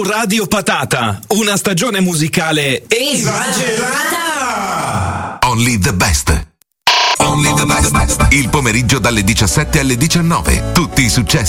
Radio Patata, una stagione musicale esagerata. Only the best. Only the best. Il pomeriggio dalle 17 alle 19. Tutti i successi.